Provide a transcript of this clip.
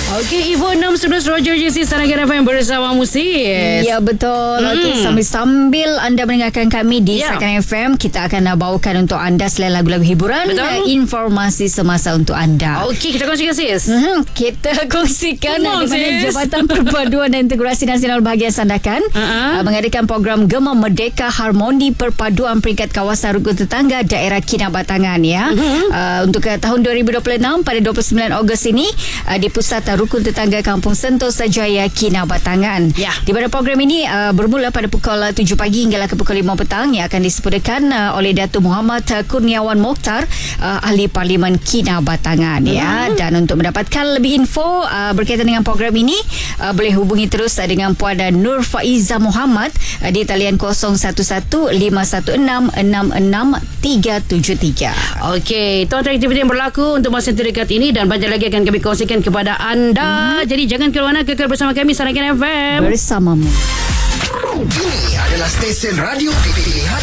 Okey, Ivo 611 Roger JC Sarangan FM bersama Musis. Ya, betul. Okey, sambil anda mendengarkan kami di Sarangan FM, kita akan bawakan untuk anda selain lagu-lagu hiburan, informasi semasa untuk anda. Okey, kita kongsikan sis. Kita kongsikan di mana Jabatan Perpaduan dan Integrasi Nasional Bahagian Sandakan mengadakan program Gema Merdeka Harmoni Perpaduan peringkat kawasan rukun tetangga daerah Kinabatangan ya. Untuk tahun 2026 pada 29 Ogos ini di Pusat Rukun Tetangga Kampung Sentosa Jaya Kinabatangan. Di mana program ini bermula pada pukul 7 pagi hinggalah ke pukul 5 petang yang akan disempurnakan oleh Datuk Muhammad Kurniawan Mokhtar, Ahli Parlimen Kinabatangan ya. Dan untuk mendapatkan lebih info berkaitan dengan program ini, boleh hubungi terus dengan Puan Nur Faiza Muhammad di talian 0111566373. Okey, itu antara aktiviti yang berlaku untuk masa terdekat ini dan banyak lagi akan kami kongsikan kepada anda. Jadi jangan ke mana, kekal bersama kami Sarangan FM. Bersamamu. Ini adalah stesen radio pilihan